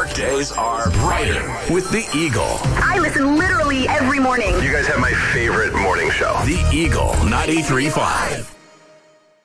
Workdays are brighter with the Eagle. I listen literally every morning. You guys have my favorite morning show. The Eagle 93.5.